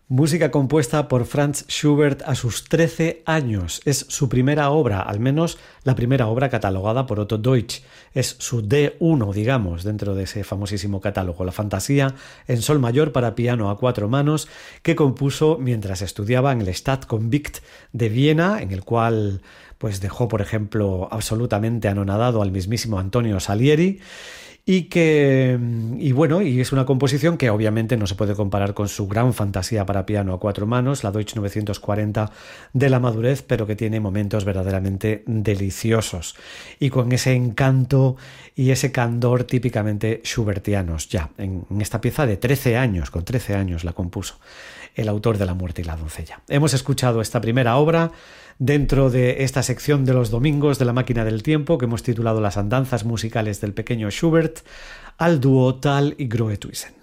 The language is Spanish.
Música compuesta por Franz Schubert a sus 13 años. Es su primera obra, al menos la primera obra catalogada por Otto Deutsch. Es su D1, digamos, dentro de ese famosísimo catálogo. La fantasía en sol mayor para piano a 4 manos que compuso mientras estudiaba en el Staatskonvikt de Viena, en el cual pues dejó, por ejemplo, absolutamente anonadado al mismísimo Antonio Salieri. Y es una composición que obviamente no se puede comparar con su gran fantasía para piano a 4 manos, la Deutsch 940 de la madurez, pero que tiene momentos verdaderamente deliciosos y con ese encanto y ese candor típicamente schubertianos. Ya, en esta pieza de 13 años, con 13 años la compuso el autor de La muerte y la doncella. Hemos escuchado esta primera obra dentro de esta sección de los domingos de La máquina del tiempo que hemos titulado Las andanzas musicales del pequeño Schubert, al dúo Tal y Groethuisen.